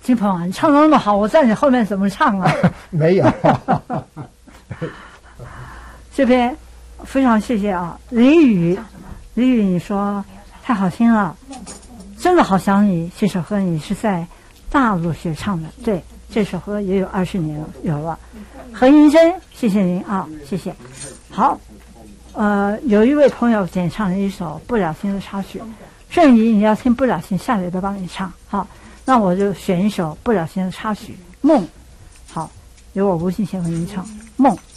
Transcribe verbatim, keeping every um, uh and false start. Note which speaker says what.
Speaker 1: 金鹏啊，你唱的那么好，我在你后面怎么唱啊？
Speaker 2: 没有。
Speaker 1: 这边非常谢谢啊，李宇，李宇你说太好听了，真的好想你。这首歌你是在大陆学唱的，对，这首歌也有二十年有了。何银珍，谢谢您啊，谢谢。好，呃，有一位朋友点唱了一首不了情的插曲，郑怡，你要听不了情，下礼拜帮你唱，好。那我就选一首不了情的插曲《梦》，好，由我吴信贤为您唱《梦》。